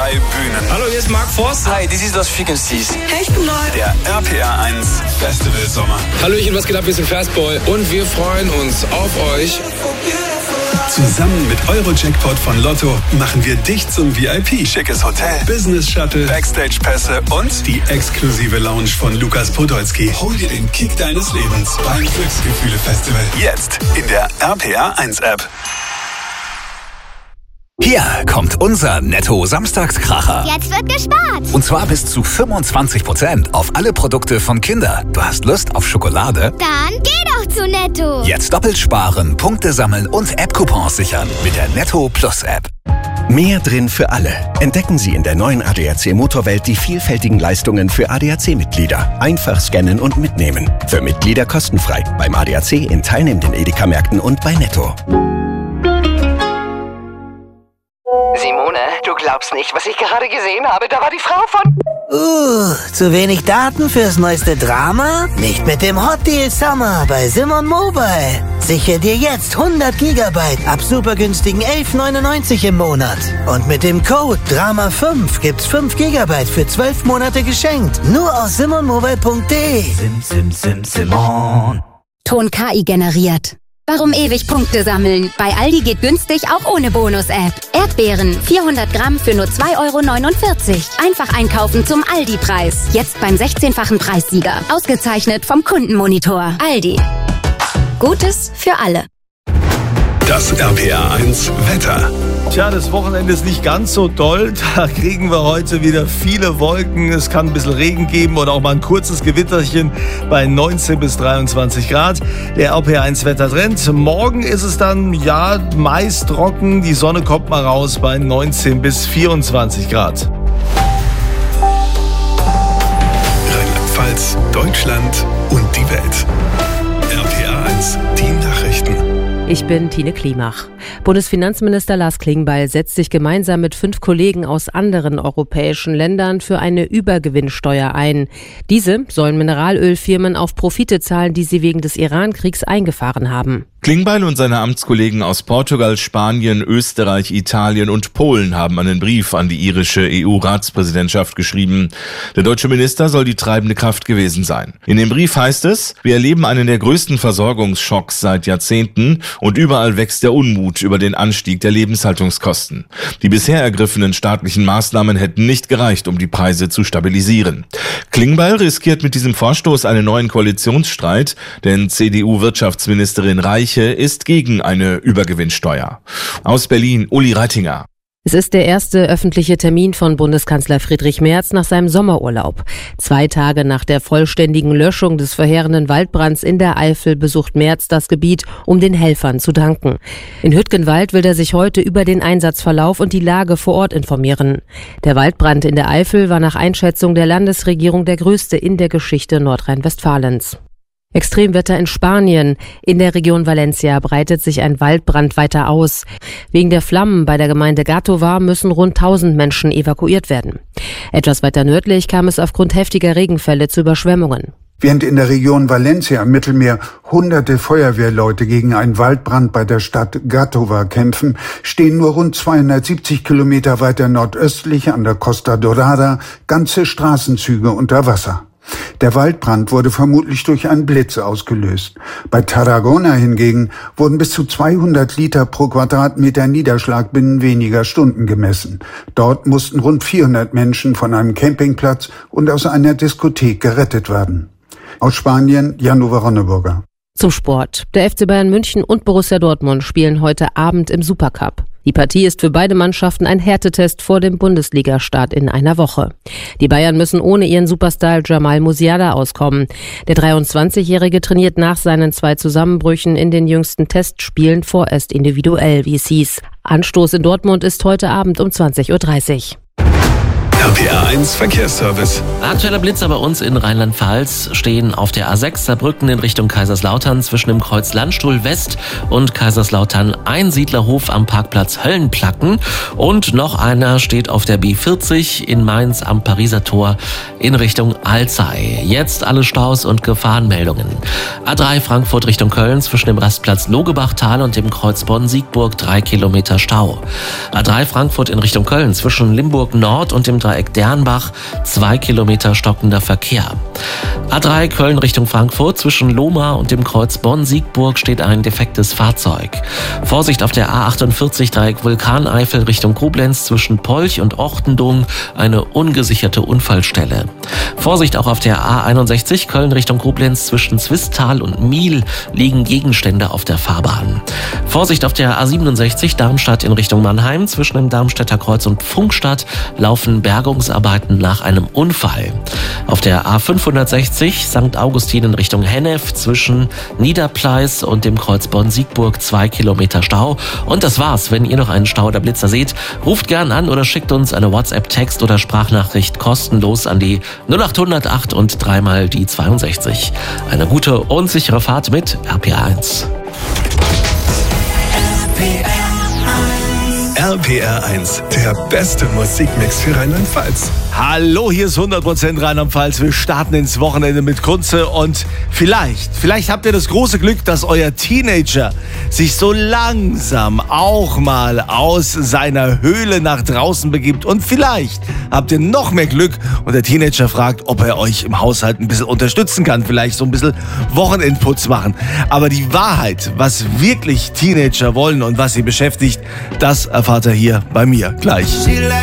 2 Bühnen. Hallo, hier ist Mark Forst. Hi, this is Lost Frequencies. Hey, ich bin Neu. Der RPR 1 Festival Sommer. Hallöchen, was geht ab? Wir sind Fastboy und wir freuen uns auf euch. Zusammen mit Euro-Jackpot von Lotto machen wir dich zum VIP. Schickes Hotel, Business-Shuttle, Backstage-Pässe und die exklusive Lounge von Lukas Podolski. Hol dir den Kick deines Lebens beim Glücksgefühle-Festival. Jetzt in der RPR 1 App. Hier kommt unser Netto-Samstagskracher. Jetzt wird gespart. Und zwar bis zu 25% auf alle Produkte von Kinder. Du hast Lust auf Schokolade? Dann geh doch zu Netto. Jetzt doppelt sparen, Punkte sammeln und App-Coupons sichern mit der Netto Plus App. Mehr drin für alle. Entdecken Sie in der neuen ADAC Motorwelt die vielfältigen Leistungen für ADAC-Mitglieder. Einfach scannen und mitnehmen. Für Mitglieder kostenfrei. Beim ADAC in teilnehmenden Edeka-Märkten und bei Netto. Simone, du glaubst nicht, was ich gerade gesehen habe. Da war die Frau von... Zu wenig Daten fürs neueste Drama? Nicht mit dem Hot Deal Summer bei Simon Mobile. Sichere dir jetzt 100 GB ab super günstigen 11,99 im Monat. Und mit dem Code DRAMA5 gibt's 5 GB für 12 Monate geschenkt. Nur aus simonmobile.de. Simon. Ton KI generiert. Warum ewig Punkte sammeln? Bei Aldi geht günstig auch ohne Bonus-App. Erdbeeren, 400 Gramm für nur 2,49 €. Einfach einkaufen zum Aldi-Preis. Jetzt beim 16-fachen Preissieger. Ausgezeichnet vom Kundenmonitor. Aldi. Gutes für alle. Das RPR 1 Wetter. Tja, das Wochenende ist nicht ganz so doll. Da kriegen wir heute wieder viele Wolken. Es kann ein bisschen Regen geben oder auch mal ein kurzes Gewitterchen bei 19 bis 23 Grad. Der RPR1 Wettertrend. Morgen ist es dann, ja, meist trocken. Die Sonne kommt mal raus bei 19 bis 24 Grad. Rheinland-Pfalz, Deutschland und die Welt. RPR1, die Nachrichten. Ich bin Tine Klimach. Bundesfinanzminister Lars Klingbeil setzt sich gemeinsam mit 5 Kollegen aus anderen europäischen Ländern für eine Übergewinnsteuer ein. Diese sollen Mineralölfirmen auf Profite zahlen, die sie wegen des Iran-Kriegs eingefahren haben. Klingbeil und seine Amtskollegen aus Portugal, Spanien, Österreich, Italien und Polen haben einen Brief an die irische EU-Ratspräsidentschaft geschrieben. Der deutsche Minister soll die treibende Kraft gewesen sein. In dem Brief heißt es: Wir erleben einen der größten Versorgungsschocks seit Jahrzehnten und überall wächst der Unmut über den Anstieg der Lebenshaltungskosten. Die bisher ergriffenen staatlichen Maßnahmen hätten nicht gereicht, um die Preise zu stabilisieren. Klingbeil riskiert mit diesem Vorstoß einen neuen Koalitionsstreit, denn CDU-Wirtschaftsministerin Reich ist gegen eine Übergewinnsteuer. Aus Berlin, Uli Reitinger. Es ist der erste öffentliche Termin von Bundeskanzler Friedrich Merz nach seinem Sommerurlaub. 2 Tage nach der vollständigen Löschung des verheerenden Waldbrands in der Eifel besucht Merz das Gebiet, um den Helfern zu danken. In Hüttgenwald will er sich heute über den Einsatzverlauf und die Lage vor Ort informieren. Der Waldbrand in der Eifel war nach Einschätzung der Landesregierung der größte in der Geschichte Nordrhein-Westfalens. Extremwetter in Spanien. In der Region Valencia breitet sich ein Waldbrand weiter aus. Wegen der Flammen bei der Gemeinde Gàtova müssen rund 1000 Menschen evakuiert werden. Etwas weiter nördlich kam es aufgrund heftiger Regenfälle zu Überschwemmungen. Während in der Region Valencia am Mittelmeer hunderte Feuerwehrleute gegen einen Waldbrand bei der Stadt Gàtova kämpfen, stehen nur rund 270 Kilometer weiter nordöstlich an der Costa Dorada ganze Straßenzüge unter Wasser. Der Waldbrand wurde vermutlich durch einen Blitz ausgelöst. Bei Tarragona hingegen wurden bis zu 200 Liter pro Quadratmeter Niederschlag binnen weniger Stunden gemessen. Dort mussten rund 400 Menschen von einem Campingplatz und aus einer Diskothek gerettet werden. Aus Spanien, Jan-Uwe Ronneburger. Zum Sport. Der FC Bayern München und Borussia Dortmund spielen heute Abend im Supercup. Die Partie ist für beide Mannschaften ein Härtetest vor dem Bundesliga-Start in einer Woche. Die Bayern müssen ohne ihren Superstar Jamal Musiala auskommen. Der 23-Jährige trainiert nach seinen 2 Zusammenbrüchen in den jüngsten Testspielen vorerst individuell, wie es hieß. Anstoß in Dortmund ist heute Abend um 20:30 Uhr. RPR 1 Verkehrsservice. Aktueller Blitzer bei uns in Rheinland-Pfalz stehen auf der A6 Saarbrücken in Richtung Kaiserslautern zwischen dem Kreuz Landstuhl West und Kaiserslautern Einsiedlerhof am Parkplatz Höllenplacken. Und noch einer steht auf der B40 in Mainz am Pariser Tor in Richtung Alzey. Jetzt alle Staus und Gefahrenmeldungen. A3 Frankfurt Richtung Köln zwischen dem Rastplatz Logebachtal und dem Kreuz Bonn-Siegburg 3 Kilometer Stau. A3 Frankfurt in Richtung Köln zwischen Limburg Nord und dem Dreieck Dernbach 2 Kilometer stockender Verkehr. A3 Köln Richtung Frankfurt zwischen Lohmar und dem Kreuz Bonn-Siegburg steht ein defektes Fahrzeug. Vorsicht auf der A48 Dreieck Vulkaneifel Richtung Koblenz zwischen Polch und Ortendung eine ungesicherte Unfallstelle. Vorsicht auch auf der A61 Köln Richtung Koblenz zwischen Zwistal und Miel liegen Gegenstände auf der Fahrbahn. Vorsicht auf der A67 Darmstadt in Richtung Mannheim zwischen dem Darmstädter Kreuz und Pfungstadt laufen Bergungsarbeiten nach einem Unfall. Auf der A560 St. Augustin in Richtung Hennef zwischen Niederpleis und dem Kreuz Bonn-Siegburg 2 Kilometer Stau. Und das war's. Wenn ihr noch einen Stau oder Blitzer seht, ruft gern an oder schickt uns eine WhatsApp-Text oder Sprachnachricht kostenlos an die 0808 und dreimal die 62. Eine gute und sichere Fahrt mit RPR 1. RPR 1, der beste Musikmix für Rheinland-Pfalz. Hallo, hier ist 100% Rheinland-Pfalz. Wir starten ins Wochenende mit Kunze und vielleicht habt ihr das große Glück, dass euer Teenager sich so langsam auch mal aus seiner Höhle nach draußen begibt. Und vielleicht habt ihr noch mehr Glück und der Teenager fragt, ob er euch im Haushalt ein bisschen unterstützen kann, vielleicht so ein bisschen Wochenendputz machen. Aber die Wahrheit, was wirklich Teenager wollen und was sie beschäftigt, das erfahrt ihr hier bei mir gleich.